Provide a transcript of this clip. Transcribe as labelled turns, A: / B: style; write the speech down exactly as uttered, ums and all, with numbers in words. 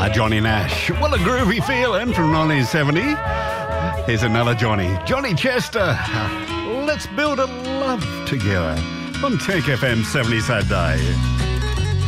A: Ah, Johnny Nash. What a groovy feeling from nineteen seventy. Here's another Johnny. Johnny Chester. Let's build a love together on Tech F M seventy Saturday.